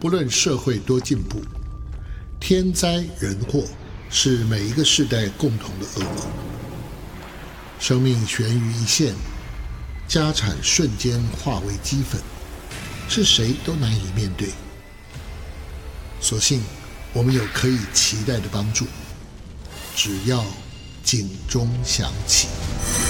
不论社会多进步，天灾人祸是每一个世代共同的噩梦。生命悬于一线，家产瞬间化为齑粉，是谁都难以面对。所幸我们有可以期待的帮助，只要警钟响起。